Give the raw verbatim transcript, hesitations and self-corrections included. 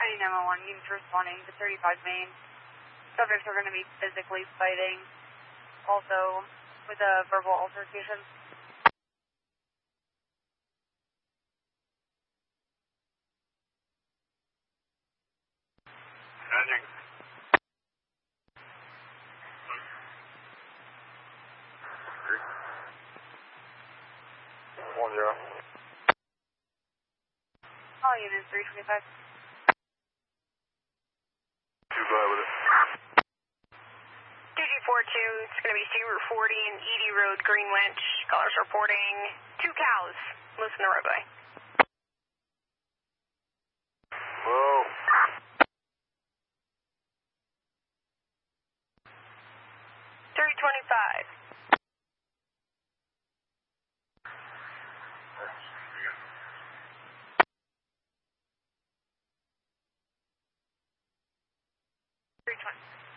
nine one one, units responding to thirty-five Main. Subjects are going to be physically fighting, also with a verbal altercation. Magic. One zero. All units three twenty-five. Two five with it. two G four two, it's going to be C Route forty and Edie Road, Green Winch. Callers reporting two cows loose in the roadway. Whoa. three twenty-five. three twenty.